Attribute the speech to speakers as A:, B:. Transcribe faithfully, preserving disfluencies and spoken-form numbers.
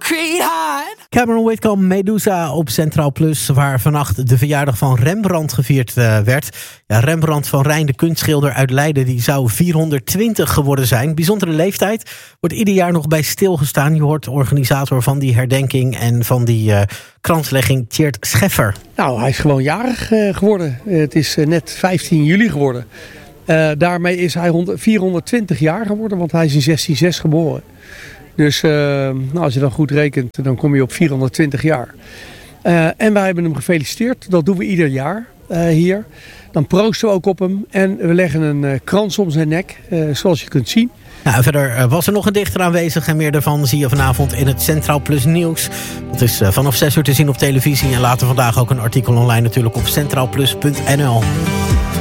A: concrete heart.
B: Cameron Whitcomb, Medusa op Centraal Plus, waar vannacht de verjaardag van Rembrandt gevierd uh, werd. Ja, Rembrandt van Rijn, de kunstschilder uit Leiden, die zou vierhonderdtwintig geworden zijn. Bijzondere leeftijd. Wordt ieder jaar nog bij stilgestaan. Je hoort de organisator van die herdenking en van die uh, kranslegging, Tjeerd Scheffer.
C: Nou, hij is gewoon jarig uh, geworden. Uh, het is uh, net vijftien juli geworden. Uh, daarmee is hij vierhonderdtwintig jaar geworden, want hij is in zestien zes geboren. Dus uh, nou, als je dan goed rekent, dan kom je op vierhonderdtwintig jaar. Uh, en wij hebben hem gefeliciteerd. Dat doen we ieder jaar uh, hier. Dan proosten we ook op hem. En we leggen een uh, krans om zijn nek, uh, zoals je kunt zien.
B: Nou, verder was er nog een dichter aanwezig en meer daarvan zie je vanavond in het Centraal Plus nieuws. Dat is uh, vanaf zes uur te zien op televisie en later vandaag ook een artikel online natuurlijk op centraalplus punt n l.